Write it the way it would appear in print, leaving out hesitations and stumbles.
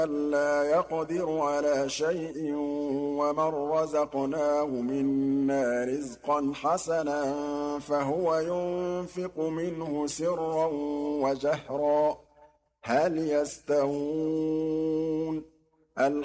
لا يقدر على شيء ومن رزقناه منا رزقا حسنا فهو ينفق منه سرا وجهرا هل يستوون